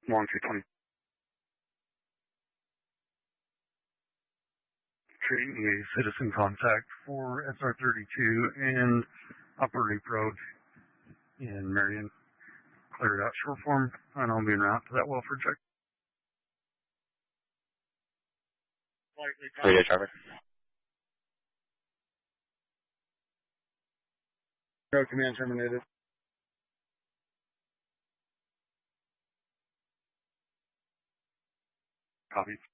Long 220. Treating a citizen contact for SR32 and Upper Loop Road in Marion. Cleared out short form, and I'll be en route to that welfare check. Radio traffic. Road command terminated. Copy.